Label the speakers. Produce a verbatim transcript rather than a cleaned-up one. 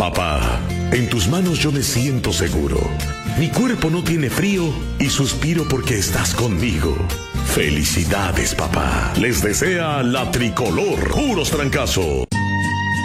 Speaker 1: Papá, en tus manos yo me siento seguro. Mi cuerpo no tiene frío y suspiro porque estás conmigo. Felicidades, papá. Les desea la tricolor. Puros trancazos.